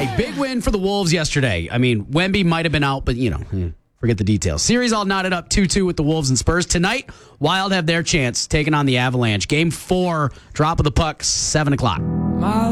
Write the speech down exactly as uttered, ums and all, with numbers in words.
Hey, big win for the Wolves yesterday. I mean, Wemby might have been out, but, you know, hmm, forget the details. Series all knotted up two two with the Wolves and Spurs. Tonight, Wild have their chance taking on the Avalanche. Game four, drop of the puck, seven o'clock.